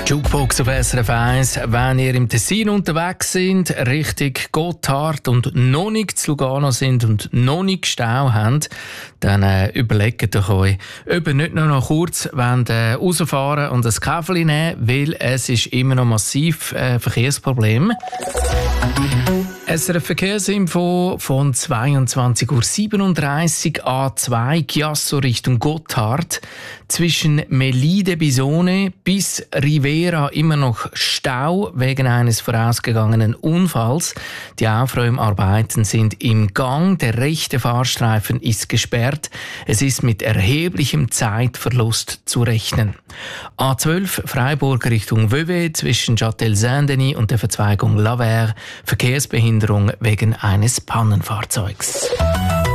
Jukebox auf SRF 1. Wenn ihr im Tessin unterwegs seid, Richtung Gotthard und noch nicht zu Lugano sind und noch nicht Stau habt, dann überlegt doch euch, ob ihr nicht nur noch kurz rausfahren und ein Käferchen nehmen, weil es ist immer noch massiv Verkehrsproblem. SRF Verkehrsinfo von 22:37 Uhr A2 Chiasso Richtung Gotthard. Zwischen Melide-Bisone bis Rivera immer noch Stau wegen eines vorausgegangenen Unfalls. Die Aufräumarbeiten sind im Gang. Der rechte Fahrstreifen ist gesperrt. Es ist mit erheblichem Zeitverlust zu rechnen. A12 Freiburg Richtung Vevey zwischen Châtel-Saint-Denis und der Verzweigung Lavers. Verkehrsbehinderung wegen eines Pannenfahrzeugs.